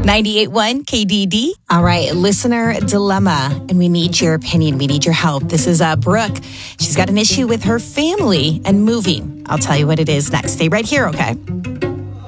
98.1 KDD. All right, listener dilemma, and we need your opinion. We need your help. This is Brooke. She's got an issue with her family and moving. I'll tell you what it is next. Stay right here, okay?